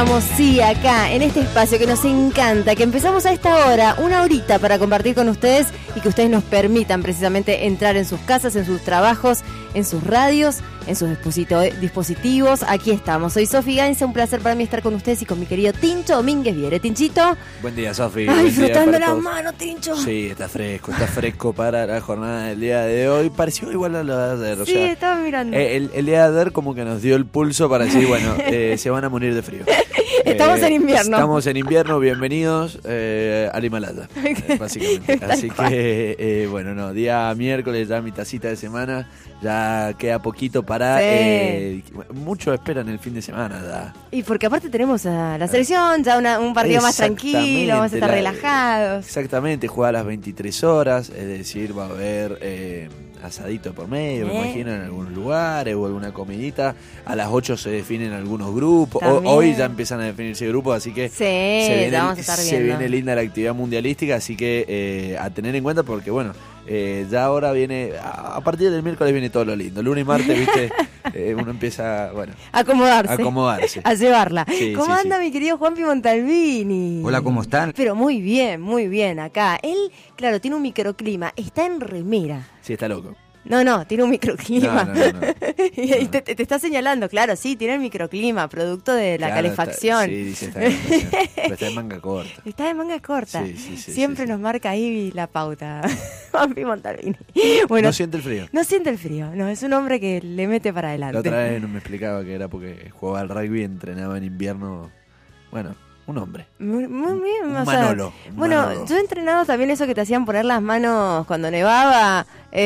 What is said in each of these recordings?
estamos, sí, acá, en este espacio que nos encanta, que empezamos a esta hora, una horita para compartir con ustedes y que ustedes nos permitan precisamente entrar en sus casas, en sus trabajos, en sus radios, en sus dispositivos. Aquí estamos. Soy Sofi Gainza, un placer para mí estar con ustedes y con mi querido Tincho Domínguez Viere. Tinchito. Buen día, Sofi. Ay, disfrutando las manos, Tincho. Sí, está fresco para la jornada del día de hoy. Pareció igual a la de ayer. Sí, estaba mirando. El día de ayer como que nos dio el pulso para decir, bueno, se van a morir de frío. Estamos en invierno. Estamos en invierno, bienvenidos al Himalaya, básicamente. Así que, bueno, no, día miércoles, ya mi tacita de semana, ya queda poquito para... Sí. Muchos esperan el fin de semana ya. Y porque aparte tenemos a la selección, ya un partido más tranquilo, vamos a estar relajados. Exactamente, juega a las 23 horas, es decir, va a haber... asadito por medio, me imagino, en algunos lugares o alguna comidita. A las 8 se definen algunos grupos. Hoy ya empiezan a definirse grupos, así que vamos a estar viendo. Se viene linda la actividad mundialística, así que a tener en cuenta porque, bueno, ya ahora viene, a partir del miércoles viene todo lo lindo. Lunes y martes, viste, uno empieza, bueno, acomodarse. A llevarla. Sí, ¿Cómo anda mi querido Juanpi Montalbini? Hola, ¿cómo están? Pero muy bien acá. Él, claro, tiene un microclima, está en remera. Sí, está loco. No, tiene un microclima. No. Y te está señalando, claro, sí, tiene el microclima, producto de la calefacción. Sí, dice está en calefacción, pero está en manga corta. Está de manga corta. Sí, Siempre nos marca ahí la pauta. Juanpi Montalbini. Bueno, no siente el frío. No siente el frío, no, es un hombre que le mete para adelante. La otra vez no me explicaba que era porque jugaba al rugby y entrenaba en invierno. Bueno, un hombre. Muy bien. Un Manolo. Bueno, yo he entrenado también eso que te hacían poner las manos cuando nevaba.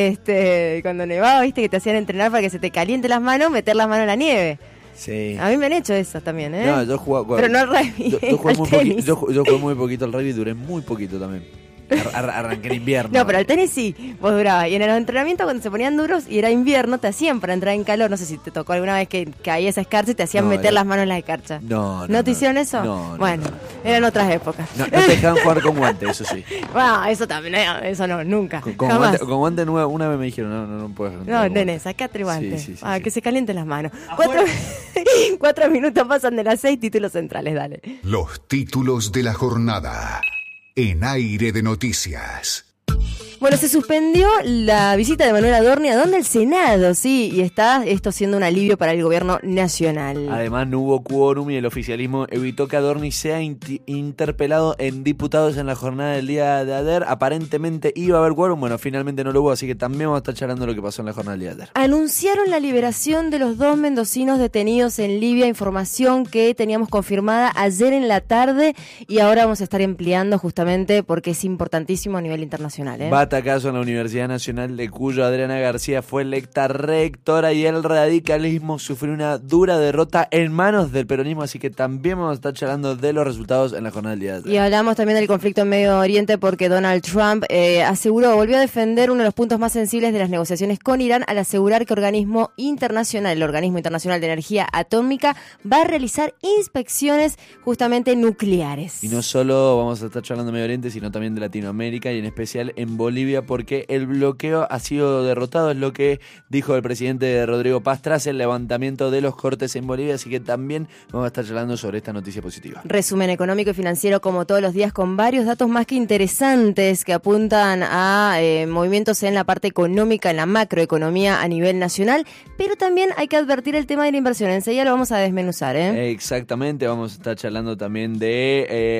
Cuando nevaba, viste, que te hacían entrenar para que se te caliente las manos, meter las manos en la nieve. Sí. A mí me han hecho eso también, ¿eh? No, yo jugaba... Pero no al rugby, yo jugué muy poquito al rugby y duré muy poquito también. Arranqué en invierno. No, pero al tenis sí, vos durabas. Y en los entrenamientos cuando se ponían duros y era invierno, te hacían para entrar en calor. No sé si te tocó alguna vez que caía esa escarcha y te hacían meter las manos en la escarcha. ¿No te hicieron eso? No. Bueno, eran otras épocas. No te dejaban jugar con guante, eso sí. Bueno, eso también, eso no, nunca. Con guante nuevo, una vez me dijeron, no puedes. No, nene, sacate el guante. Sí. Que se calienten las manos. 4 minutos pasan de las 6, títulos centrales, dale. Los títulos de la jornada en Aire de Noticias. Bueno, se suspendió la visita de Manuel Adorni donde el Senado, sí, y está esto siendo un alivio para el gobierno nacional. Además no hubo quórum y el oficialismo evitó que Adorni sea interpelado en diputados en la jornada del día de ayer. Aparentemente iba a haber quórum, bueno, finalmente no lo hubo, así que también vamos a estar charlando lo que pasó en la jornada del día de ayer. Anunciaron la liberación de los 2 mendocinos detenidos en Libia, información que teníamos confirmada ayer en la tarde y ahora vamos a estar ampliando justamente porque es importantísimo a nivel internacional, ¿eh? Batacazo en la Universidad Nacional de Cuyo. Adriana García fue electa rectora y el radicalismo sufrió una dura derrota en manos del peronismo, así que también vamos a estar charlando de los resultados en la jornada del día de ayer. Y hablamos también del conflicto en Medio Oriente porque Donald Trump volvió a defender uno de los puntos más sensibles de las negociaciones con Irán al asegurar que el Organismo Internacional de Energía Atómica va a realizar inspecciones justamente nucleares. Y no solo vamos a estar charlando de Medio Oriente, sino también de Latinoamérica y en especial en Bolivia, porque el bloqueo ha sido derrotado, es lo que dijo el presidente Rodrigo Paz tras el levantamiento de los cortes en Bolivia, así que también vamos a estar hablando sobre esta noticia positiva. Resumen económico y financiero como todos los días con varios datos más que interesantes que apuntan a movimientos en la parte económica, en la macroeconomía a nivel nacional, pero también hay que advertir el tema de la inversión, enseguida lo vamos a desmenuzar, ¿eh? Exactamente, vamos a estar charlando también de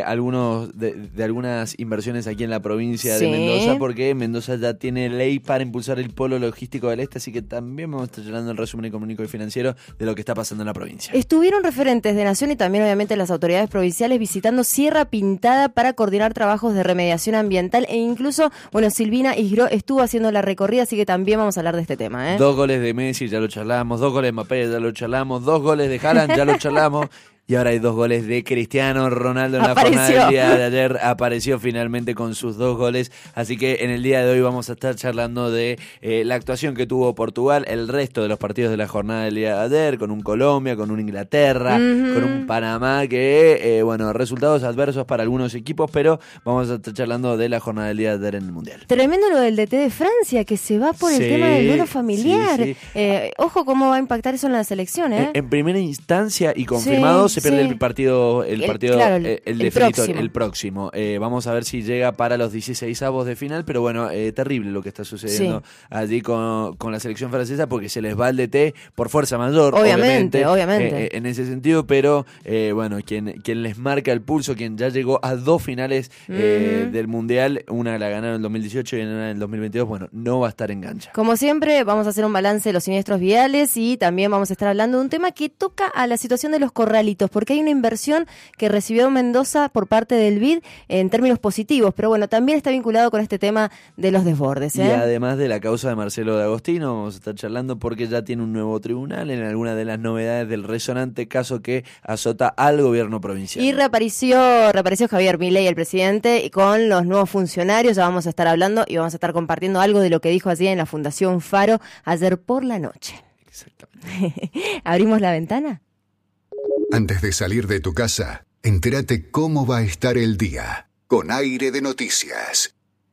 algunas inversiones aquí en la provincia de Mendoza, porque Mendoza ya tiene ley para impulsar el polo logístico del este, así que también vamos a estar hablando el resumen económico y financiero de lo que está pasando en la provincia. Estuvieron referentes de Nación y también obviamente las autoridades provinciales visitando Sierra Pintada para coordinar trabajos de remediación ambiental e incluso, Silvina Isgro estuvo haciendo la recorrida, así que también vamos a hablar de este tema, ¿eh? 2 goles de Messi, ya lo charlamos, 2 goles de Mbappé, ya lo charlamos, 2 goles de Haaland, ya lo charlamos. Y ahora hay 2 goles de Cristiano Ronaldo en la jornada del día de ayer. Apareció finalmente con sus 2 goles. Así que en el día de hoy vamos a estar charlando de la actuación que tuvo Portugal, el resto de los partidos de la jornada del día de ayer, con un Colombia, con un Inglaterra, con un Panamá, que, resultados adversos para algunos equipos, pero vamos a estar charlando de la jornada del día de ayer en el Mundial. Tremendo lo del DT de Francia, que se va por el tema del duelo familiar. Sí. Ojo cómo va a impactar eso en la selección, ¿eh? En primera instancia y confirmados, se pierde el partido definitorio, el próximo. Vamos a ver si llega para los 16avos de final, pero bueno, terrible lo que está sucediendo allí con la selección francesa, porque se les va el DT por fuerza mayor, obviamente. En ese sentido, pero bueno, quien les marca el pulso, quien ya llegó a 2 finales del Mundial, una la ganaron en el 2018 y una en el 2022, bueno, no va a estar en cancha. Como siempre, vamos a hacer un balance de los siniestros viales y también vamos a estar hablando de un tema que toca a la situación de los corralitos, porque hay una inversión que recibió Mendoza por parte del BID en términos positivos, pero bueno, también está vinculado con este tema de los desbordes. Y además de la causa de Marcelo de Agostino, vamos a estar charlando porque ya tiene un nuevo tribunal en alguna de las novedades del resonante caso que azota al gobierno provincial. Y reapareció Javier Milei, el presidente, y con los nuevos funcionarios. Ya vamos a estar hablando y vamos a estar compartiendo algo de lo que dijo allí en la Fundación Faro ayer por la noche. Exactamente. ¿Abrimos la ventana? Antes de salir de tu casa, entérate cómo va a estar el día con Aire de Noticias.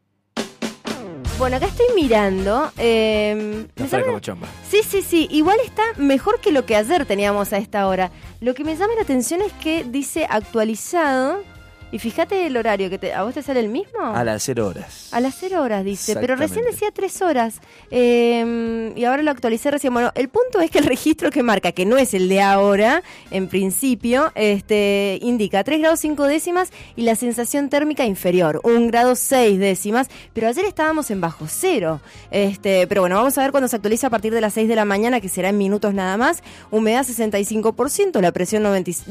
Bueno, acá estoy mirando. Como chamba. Sí. Igual está mejor que lo que ayer teníamos a esta hora. Lo que me llama la atención es que dice actualizado. Y fíjate el horario, ¿a vos te sale el mismo? A las 0 horas. A las 0 horas dice, pero recién decía 3 horas. Y ahora lo actualicé recién. Bueno, el punto es que el registro que marca, que no es el de ahora, en principio, indica 3 grados 5 décimas y la sensación térmica inferior, 1 grado 6 décimas. Pero ayer estábamos en bajo cero. Pero bueno, vamos a ver cuando se actualiza a partir de las 6 de la mañana, que será en minutos nada más. Humedad 65%, la presión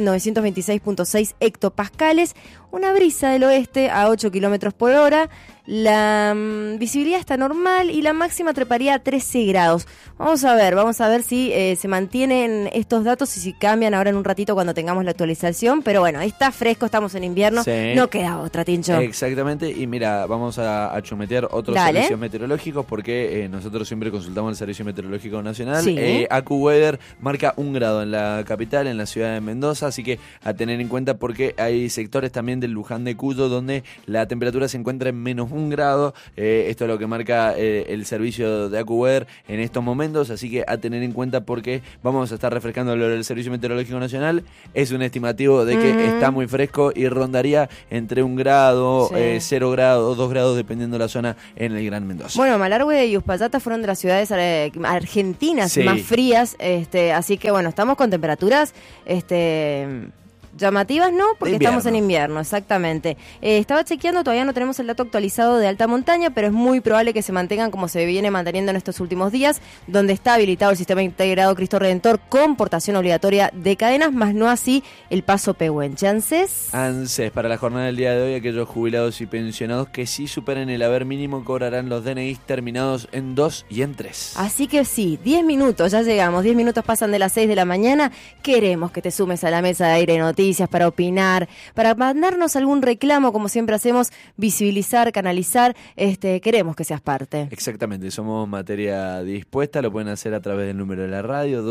926.6 hectopascales. Una brisa del oeste a 8 kilómetros por hora. La visibilidad está normal y la máxima treparía a 13 grados. Vamos a ver si se mantienen estos datos y si cambian ahora en un ratito cuando tengamos la actualización. Pero bueno, está fresco, estamos en invierno, no queda otra, Tincho. Exactamente, y mira, vamos a chumetear otros servicios meteorológicos porque nosotros siempre consultamos el Servicio Meteorológico Nacional. AccuWeather marca 1 grado en la capital, en la ciudad de Mendoza, así que a tener en cuenta porque hay sectores también del Luján de Cuyo donde la temperatura se encuentra en menos 1 grado. Esto es lo que marca el servicio de AccuWeather en estos momentos, así que a tener en cuenta porque vamos a estar refrescando el Servicio Meteorológico Nacional. Es un estimativo de que está muy fresco y rondaría entre 1 grado, 0 grados, 2 grados, dependiendo de la zona en el Gran Mendoza. Bueno, Malargüe y Uspallata fueron de las ciudades argentinas más frías, así que bueno, estamos con temperaturas llamativas, ¿no? Porque estamos en invierno, exactamente. Estaba chequeando, todavía no tenemos el dato actualizado de alta montaña, pero es muy probable que se mantengan como se viene manteniendo en estos últimos días, donde está habilitado el sistema integrado Cristo Redentor con portación obligatoria de cadenas, más no así el paso Pehuenche. ANSES, para la jornada del día de hoy, aquellos jubilados y pensionados que sí superen el haber mínimo cobrarán los DNIs terminados en 2 y en 3. Así que sí, 10 minutos, ya llegamos, 10 minutos pasan de las 6 de la mañana, queremos que te sumes a la mesa de Aire de Noticias, para opinar, para mandarnos algún reclamo, como siempre hacemos, visibilizar, canalizar, queremos que seas parte. Exactamente, somos materia dispuesta, lo pueden hacer a través del número de la radio,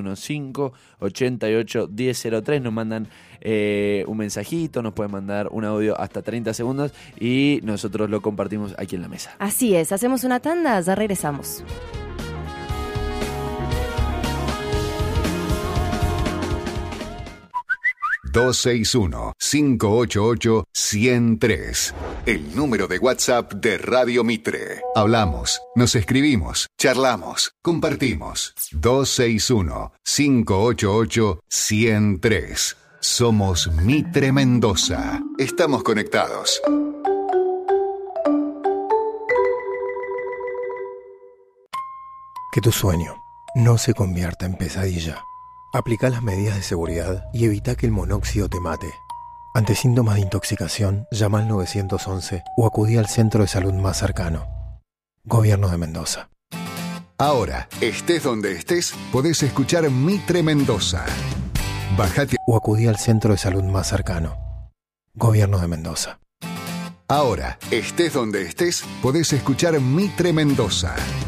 2615-88-1003, nos mandan un mensajito, nos pueden mandar un audio hasta 30 segundos y nosotros lo compartimos aquí en la mesa. Así es, hacemos una tanda, ya regresamos. ...261-588-103... el número de WhatsApp de Radio Mitre. Hablamos, nos escribimos, charlamos, compartimos. 261-588-103. Somos Mitre Mendoza. Estamos conectados. Que tu sueño no se convierta en pesadilla. Aplica las medidas de seguridad y evita que el monóxido te mate. Ante síntomas de intoxicación, llama al 911 o acudí al centro de salud más cercano. Gobierno de Mendoza. Ahora, estés donde estés, podés escuchar Mitre Mendoza. Bajate o acudí al centro de salud más cercano. Gobierno de Mendoza. Ahora, estés donde estés, podés escuchar Mitre Mendoza.